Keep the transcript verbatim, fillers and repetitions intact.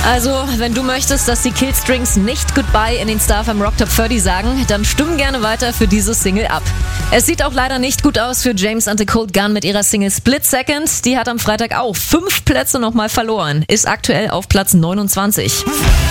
Also, wenn du möchtest, dass die Killstrings nicht Goodbye in den Star F M Rock Top dreißig sagen, dann stimm gerne weiter für diese Single ab. Es sieht auch leider nicht gut aus für James and the Cold Gun mit ihrer Single Split Second. Die hat am Freitag auch fünf Plätze nochmal verloren, ist aktuell auf Platz neunundzwanzig.